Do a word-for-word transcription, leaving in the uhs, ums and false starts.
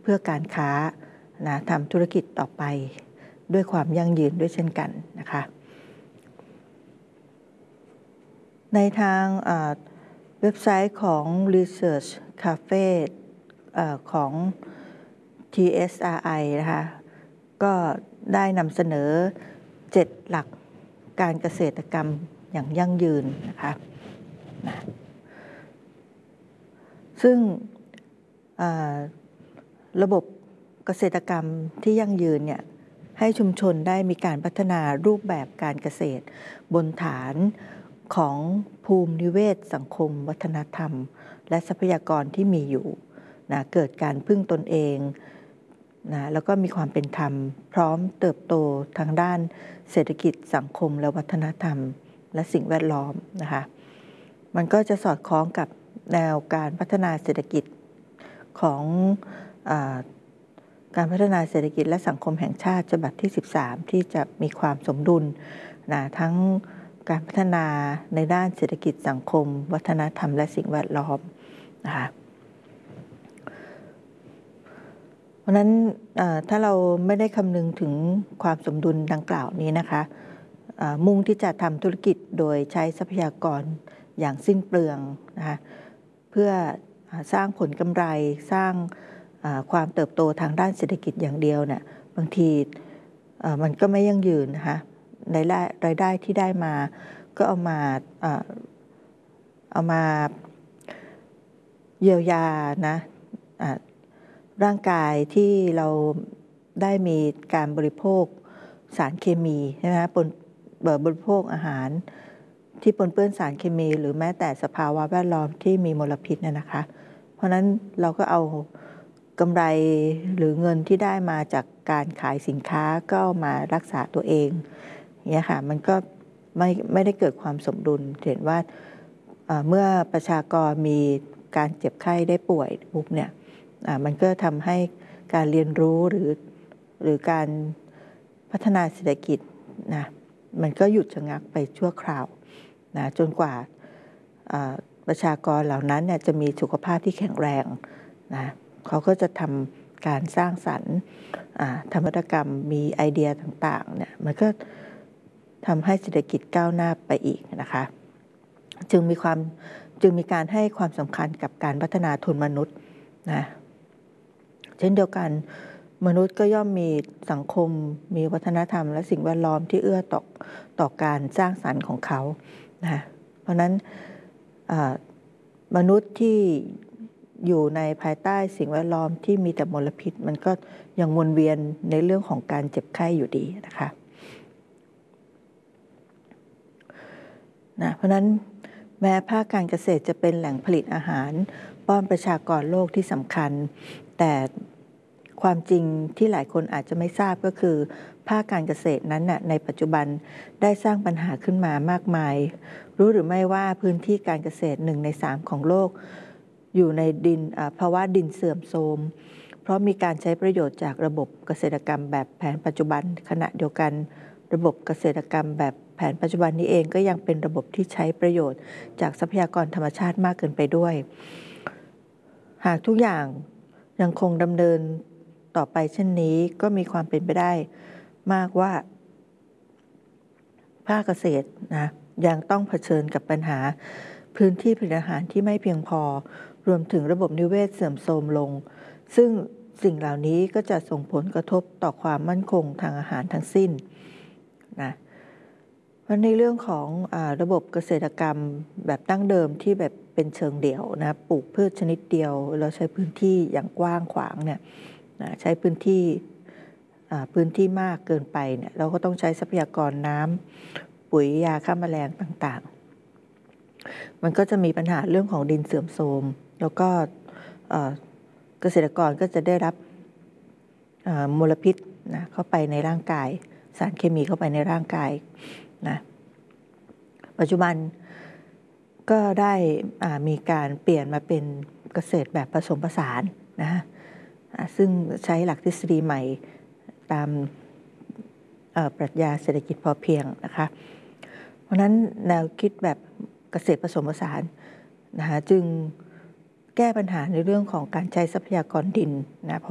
เพื่อการค้านะทำธุรกิจต่อไปด้วยความยั่งยืนด้วยเช่นกันนะคะในทางเว็บไซต์ของ Research Cafe ของ ที เอส อาร์ ไอ นะคะก็ได้นำเสนอเจ็ดหลักการเกษตรกรรมอย่างยั่งยืนนะคะนะซึ่งระบบเกษตรกรรมที่ยั่งยืนเนี่ยให้ชุมชนได้มีการพัฒนารูปแบบการเกษตรบนฐานของภูมินิเวศสังคมวัฒนธรรมและทรัพยากรที่มีอยู่นะเกิดการพึ่งตนเองนะแล้วก็มีความเป็นธรรมพร้อมเติบโตทางด้านเศรษฐกิจสังคมและวัฒนธรรมและสิ่งแวดล้อมนะคะมันก็จะสอดคล้องกับแนวการพัฒนาเศรษฐกิจของอ่าการพัฒนาเศรษฐกิจและสังคมแห่งชาติฉบับที่สิบสามที่จะมีความสมดุลนะทั้งการพัฒนาในด้านเศรษฐกิจสังคมวัฒนธรรมและสิ่งแวดล้อมนะคะเพราะฉะนั้นถ้าเราไม่ได้คำนึงถึงความสมดุลดังกล่าวนี้นะคะมุ่งที่จะทำธุรกิจโดยใช้ทรัพยากรอย่างสิ้นเปลืองนะคะเพื่อสร้างผลกำไรสร้างความเติบโตทางด้านเศรษฐกิจอย่างเดียวเนี่ยบางทีมันก็ไม่ยั่งยืนนะคะรายได้รายได้ที่ได้มาก็เอามาเอามาเยียวยานะร่างกายที่เราได้มีการบริโภคสารเคมีใช่ไหมปนบริโภคอาหารที่ปนเปื้อนสารเคมีหรือแม้แต่สภาวะแวดล้อมที่มีมลพิษเนี่ยนะคะเพราะนั้นเราก็เอากำไรหรือเงินที่ได้มาจากการขายสินค้าก็มารักษาตัวเองเนี่ยค่ะมันก็ไม่ไม่ได้เกิดความสมดุลเห็นว่าเมื่อประชากรมีการเจ็บไข้ได้ป่วยปุ๊บเนี่ยมันก็ทำให้การเรียนรู้หรือหรือการพัฒนาเศรษฐกิจนะมันก็หยุดชะงักไปชั่วคราวนะจนกว่าประชากรเหล่านั้นเนี่ยจะมีสุขภาพที่แข็งแรงนะเขาก็จะทำการสร้างสรรค์ธรรมนวัตกรรมมีไอเดียต่างๆเนี่ยมันก็ทำให้เศรษฐกิจก้าวหน้าไปอีกนะคะจึงมีความจึงมีการให้ความสำคัญกับการพัฒนาทุนมนุษย์นะเช่นเดียวกันมนุษย์ก็ย่อมมีสังคมมีวัฒนธรรมและสิ่งแวดล้อมที่เอื้อต่อต่อการสร้างสรรค์ของเขานะเพราะนั้นมนุษย์ที่อยู่ในภายใต้สิ่งแวดล้อมที่มีแต่มลพิษมันก็ยังวนเวียนในเรื่องของการเจ็บไข้อยู่ดีนะคะนะเพราะนั้นแม้ภาคการเกษตรจะเป็นแหล่งผลิตอาหารป้อนประชากรโลกที่สำคัญแต่ความจริงที่หลายคนอาจจะไม่ทราบก็คือภาคการเกษตรนั้นน่ะในปัจจุบันได้สร้างปัญหาขึ้นมามากมายรู้หรือไม่ว่าพื้นที่การเกษตรหนึ่งในสามของโลกอยู่ในดินภาวะดินเสื่อมโทรมเพราะมีการใช้ประโยชน์จากระบบเกษตรกรรมแบบแผนปัจจุบันขณะเดียวกันระบบเกษตรกรรมแบบแผนปัจจุบันนี้เองก็ยังเป็นระบบที่ใช้ประโยชน์จากทรัพยากรธรรมชาติมากเกินไปด้วยหากทุกอย่างยังคงดำเนินต่อไปเช่นนี้ก็มีความเป็นไปได้มากว่าภาคเกษตรนะยังต้องเผชิญกับปัญหาพื้นที่ผลิตอาหารที่ไม่เพียงพอรวมถึงระบบนิเวศเสื่อมโทรมลงซึ่งสิ่งเหล่านี้ก็จะส่งผลกระทบต่อความมั่นคงทางอาหารทั้งสิ้นนะเพราะในเรื่องของอ่าระบบเกษตรกรรมแบบดั้งเดิมที่แบบเป็นเชิงเดี่ยวนะปลูกพืชชนิดเดียวเราใช้พื้นที่อย่างกว้างขวางเนี่ยนะใช้พื้นที่พื้นที่มากเกินไปเนี่ยเราก็ต้องใช้ทรัพยากรน้ำปุ๋ยยาฆ่าแมลงต่างๆมันก็จะมีปัญหาเรื่องของดินเสื่อมโทรมแล้วก็เกษตรกรก็จะได้รับมลพิษนะเข้าไปในร่างกายสารเคมีเข้าไปในร่างกายนะปัจจุบันก็ได้มีการเปลี่ยนมาเป็นเกษตรแบบผสมผสานนะซึ่งใช้หลักทฤษฎีใหม่ตามปรัชญาเศรษฐกิจพอเพียงนะคะเพราะนั้นแนวคิดแบบเกษตรผสมผสานนะคะจึงแก้ปัญหาในเรื่องของการใช้ทรัพยากรดินนะ